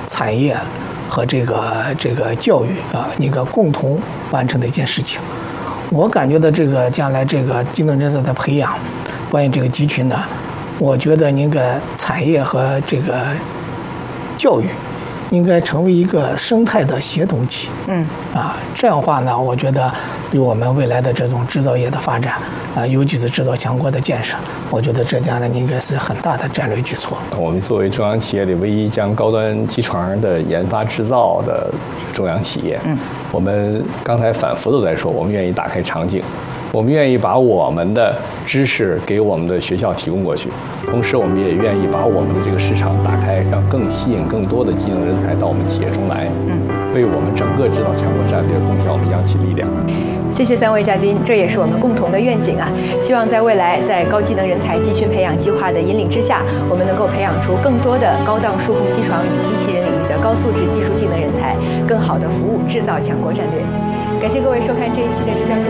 产业和这个教育啊，应该共同完成的一件事情。我感觉到这个将来这个技能人才的培养，关于这个集群呢，我觉得应该产业和这个教育应该成为一个生态的协同体。这样的话呢，我觉得对我们未来的这种制造业的发展尤其是制造强国的建设，我觉得这将来应该是很大的战略举措。 我们作为中央企业里唯一将高端机床的研发制造的中央企业，我们刚才反复都在说，我们愿意打开场景，我们愿意把我们的知识给我们的学校提供过去，同时我们也愿意把我们的这个市场打开，让更吸引更多的技能人才到我们企业中来，为我们整个制造强国战略贡献我们央企力量。 谢谢3位嘉宾，这也是我们共同的愿景啊！希望在未来，在高技能人才集群培养计划的引领之下，我们能够培养出更多的高档数控机床与机器人领域的高素质技术技能人才，更好的服务制造强国战略。感谢各位收看这一期的支教。